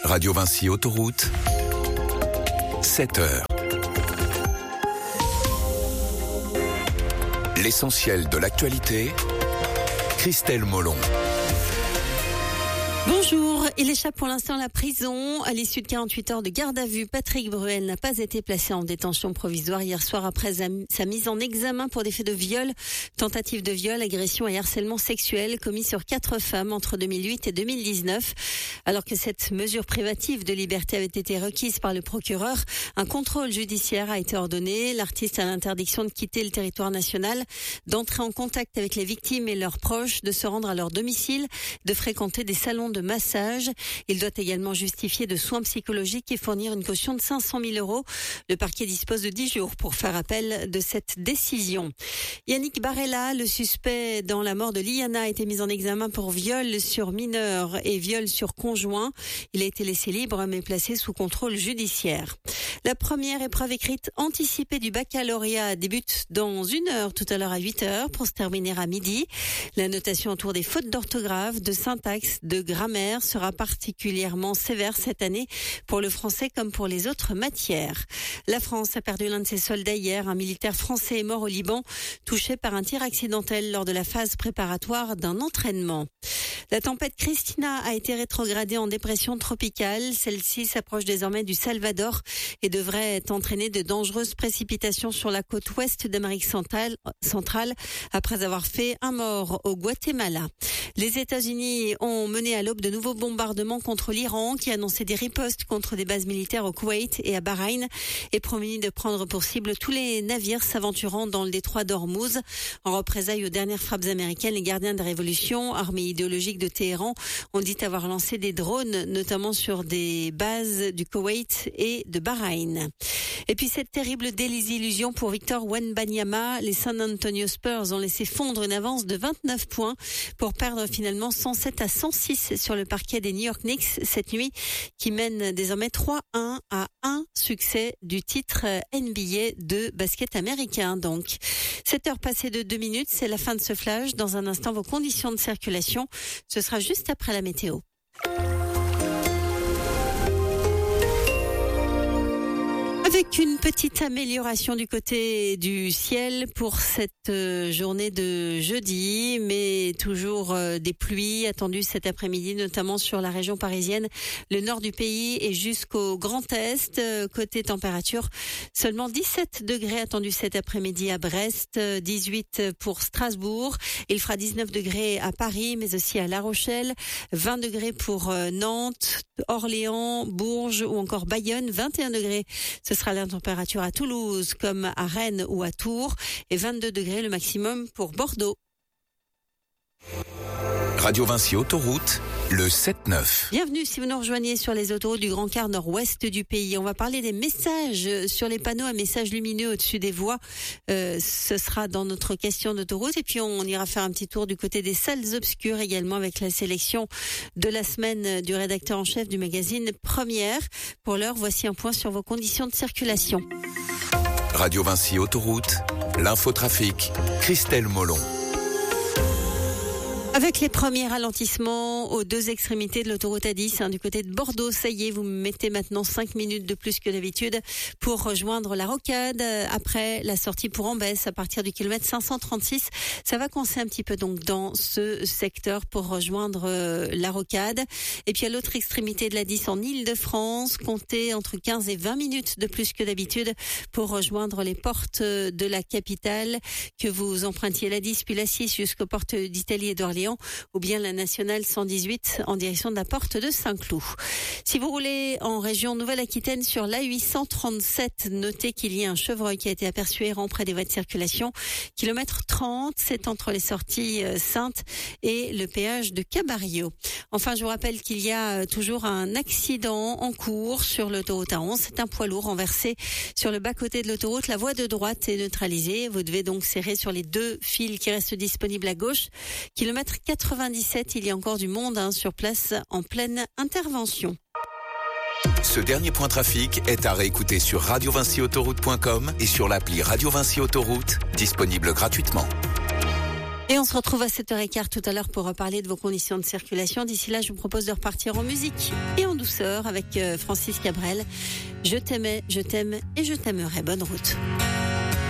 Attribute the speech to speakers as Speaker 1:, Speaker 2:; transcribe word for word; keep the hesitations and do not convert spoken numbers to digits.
Speaker 1: Radio Vinci Autoroute, sept heures. L'essentiel de l'actualité, Christelle Molon.
Speaker 2: Bonjour, il échappe pour l'instant à la prison. À l'issue de quarante-huit heures de garde à vue, Patrick Bruel n'a pas été placé en détention provisoire hier soir après sa mise en examen pour des faits de viol, tentative de viol, agression et harcèlement sexuel commis sur quatre femmes entre deux mille huit et deux mille dix-neuf. Alors que cette mesure privative de liberté avait été requise par le procureur, un contrôle judiciaire a été ordonné. L'artiste a l'interdiction de quitter le territoire national, d'entrer en contact avec les victimes et leurs proches, de se rendre à leur domicile, de fréquenter des salons de massage. Il doit également justifier de soins psychologiques et fournir une caution de cinq cent mille euros. Le parquet dispose de dix jours pour faire appel de cette décision. Yannick Barella, le suspect dans la mort de Liana, a été mis en examen pour viol sur mineur et viol sur conjoint. Il a été laissé libre mais placé sous contrôle judiciaire. La première épreuve écrite anticipée du baccalauréat débute dans une heure, tout à l'heure à huit heures, pour se terminer à midi. La notation autour des fautes d'orthographe, de syntaxe, de grammaire sera particulièrement sévère cette année pour le français comme pour les autres matières. La France a perdu l'un de ses soldats hier. Un militaire français est mort au Liban, touché par un tir accidentel lors de la phase préparatoire d'un entraînement. La tempête Christina a été rétrogradée en dépression tropicale. Celle-ci s'approche désormais du Salvador et devrait entraîner de dangereuses précipitations sur la côte ouest d'Amérique centrale, centrale après avoir fait un mort au Guatemala. Les États-Unis ont mené à l'aube de nouveaux bombardements contre l'Iran, qui a annoncé des ripostes contre des bases militaires au Koweït et à Bahreïn et promis de prendre pour cible tous les navires s'aventurant dans le détroit d'Ormuz. En représailles aux dernières frappes américaines, les gardiens de la révolution, armée idéologique de Téhéran, ont dit avoir lancé des drones, notamment sur des bases du Koweït et de Bahreïn. Et puis cette terrible désillusion pour Victor Wembanyama, les San Antonio Spurs ont laissé fondre une avance de vingt-neuf points pour perdre finalement cent sept à cent six sur le parquet des New York Knicks cette nuit, qui mène désormais trois un à un succès du titre N B A de basket américain. Donc, sept heures passées de deux minutes, c'est la fin de ce flash. Dans un instant, vos conditions de circulation, ce sera juste après la météo. Avec une petite amélioration du côté du ciel pour cette journée de jeudi, mais toujours des pluies attendues cet après-midi, notamment sur la région parisienne, le nord du pays et jusqu'au Grand Est. Côté température, seulement dix-sept degrés attendus cet après-midi à Brest, dix-huit pour Strasbourg. Il fera dix-neuf degrés à Paris, mais aussi à La Rochelle, vingt degrés pour Nantes, Orléans, Bourges ou encore Bayonne, vingt et un degrés. Ce sera la température à Toulouse comme à Rennes ou à Tours et vingt-deux degrés le maximum pour Bordeaux.
Speaker 1: Radio Vinci Autoroute, le sept neuf.
Speaker 2: Bienvenue si vous nous rejoignez sur les autoroutes du Grand Quart nord-ouest du pays. On va parler des messages sur les panneaux à messages lumineux au-dessus des voies. Euh, ce sera dans notre question d'autoroute. Et puis on ira faire un petit tour du côté des salles obscures également avec la sélection de la semaine du rédacteur en chef du magazine Première. Pour l'heure, voici un point sur vos conditions de circulation.
Speaker 1: Radio Vinci Autoroute, l'infotrafic, Christelle Molon.
Speaker 2: Avec les premiers ralentissements aux deux extrémités de l'autoroute A dix, hein, du côté de Bordeaux, ça y est, vous mettez maintenant cinq minutes de plus que d'habitude pour rejoindre la rocade. Après la sortie pour Ambès, à partir du kilomètre cinq cent trente-six, ça va coincer un petit peu donc dans ce secteur pour rejoindre euh, la rocade. Et puis à l'autre extrémité de l'A dix en Île-de-France, comptez entre quinze et vingt minutes de plus que d'habitude pour rejoindre les portes de la capitale, que vous empruntiez l'A dix puis l'A six jusqu'aux portes d'Italie et d'Orléans, ou bien la nationale cent dix-huit en direction de la porte de Saint-Cloud. Si vous roulez en région Nouvelle-Aquitaine sur l'A huit cent trente-sept, notez qu'il y a un chevreuil qui a été aperçu errant près des voies de circulation. Kilomètre trente, c'est entre les sorties Saintes et le péage de Cabario. Enfin, je vous rappelle qu'il y a toujours un accident en cours sur l'autoroute A onze. C'est un poids lourd renversé sur le bas-côté de l'autoroute. La voie de droite est neutralisée. Vous devez donc serrer sur les deux fils qui restent disponibles à gauche. Kilomètre quatre-vingt-dix-sept, il y a encore du monde hein, sur place en pleine intervention.
Speaker 1: Ce dernier point trafic est à réécouter sur radio vinci autoroute point com et sur l'appli Radio Vinci Autoroute, disponible gratuitement.
Speaker 2: Et on se retrouve à sept heures quinze tout à l'heure pour reparler de vos conditions de circulation. D'ici là, je vous propose de repartir en musique et en douceur avec Francis Cabrel. Je t'aimais, je t'aime et je t'aimerai. Bonne route.